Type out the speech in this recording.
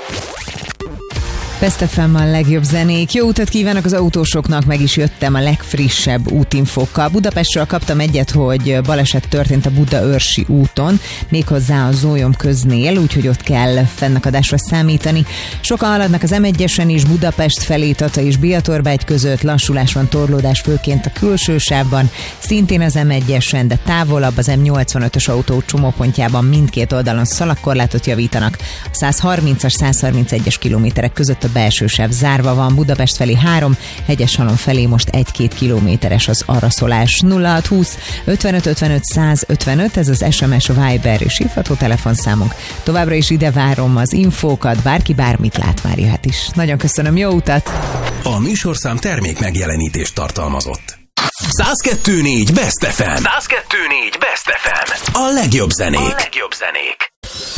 Best FM a legjobb zenék. Jó utat kívánok az autósoknak, meg is jöttem a legfrissebb útinfókkal. Budapestről kaptam egyet, hogy baleset történt a Budaörsi úton, méghozzá a Zólyom köznél, úgyhogy ott kell fennakadásra számítani. Sokan haladnak az M1-esen is, Budapest felé, Tata és Biatorbágy között, lassulás van, torlódás főként a külső sávban, szintén az M1-esen, de távolabb az M85-ös autó csomópontjában mindkét oldalon szalagkorlátot javítanak. A 130-as, 131-es kilométerek között a belső sáv zárva van, Budapest felé 3, Hegyeshalom felé most 1-2 kilométeres az araszolás. 0620 55 55 155, ez az SMS, Viber és hívható telefonszámunk. Továbbra is ide várom az infókat, bárki bármit lát, már jöhet is. Nagyon köszönöm, jó utat! A műsorszám termék megjelenítést tartalmazott. 102.4 Best FM. 102.4 Best FM. A legjobb zenék.